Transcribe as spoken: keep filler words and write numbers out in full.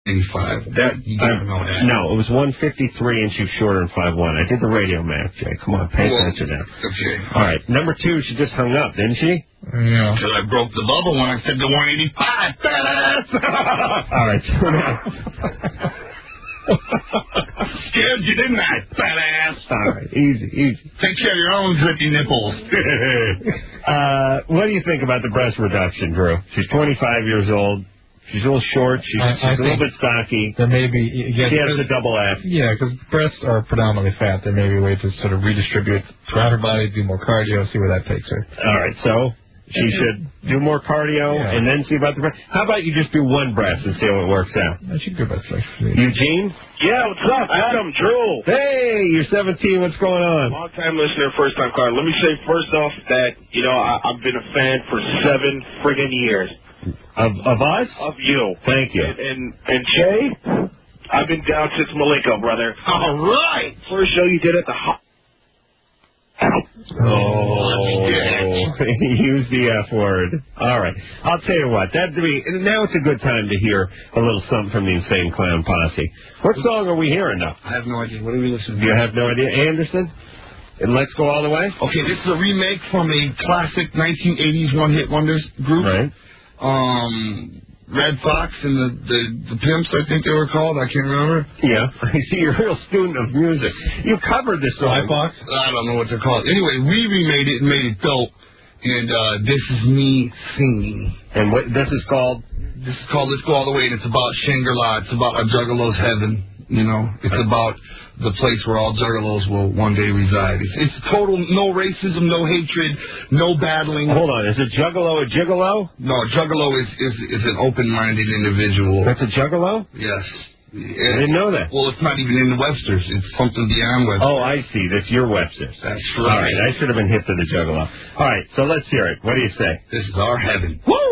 eighty-five. That, you don't know that. No, it was one fifty-three, and she was shorter than five one. I did the radio math, Jay. Come on, pay Well, attention now. Okay. All right, number two, she just hung up, didn't she? Yeah. Because I broke the bubble when I said the one eighty-five. Badass! All right, so now... Scared you, didn't I? Badass! All right, easy, easy. Take care of your own zippy nipples. uh, what do you think about the breast reduction, Drew? She's twenty-five years old. She's a little short. She's, I, I she's a little bit stocky. There may be... Yeah, she has the double F. Yeah, because breasts are predominantly fat. There may be a way to sort of redistribute throughout her body, do more cardio, see where that takes her. All right, so she should do more cardio yeah. and then see about the breast. How about you just do one breast and see how it works out? I should do breast. Eugene? Yeah, what's up, Adam? Drew. Hey, you're seventeen. What's going on? Long-time listener, first-time caller. Let me say first off that, you know, I, I've been a fan for seven friggin' years. Of of us? Of you. Thank you. And, and, and Jay, I've been down since Malenko, brother. All right. First show you did at the hot. Oh, use the F word. All right. I'll tell you what. That'd be, now it's a good time to hear a little something from the Insane Clown Posse. What song are we hearing now? I have no idea. What are we listening to? You have no idea? Anderson? And Let's Go All the Way? Okay, this is a remake from a classic nineteen eighties one-hit wonders group. Right. Um, Red Fox and the, the, the Pimps, I think they were called. I can't remember. Yeah. I see you're a real student of music. You covered this song. Red Fox? I don't know what they're called. Anyway, we remade it and made it dope. And uh, this is me singing. And what this is called? This is called Let's Go All the Way, and it's about Shangri-La. It's about a juggalo's heaven. You know, it's about the place where all juggalos will one day reside. It's, it's total no racism, no hatred, no battling. Hold on, is a juggalo a gigolo? No, a juggalo is, is, is an open-minded individual. That's a juggalo? Yes. I didn't know that. Well, it's not even in the Webster's. It's something beyond Webster's. Oh, I see. That's your Webster's. That's All right. right, I should have been hip to the juggalo. All right, so let's hear it. What do you say? This is our heaven. Woo!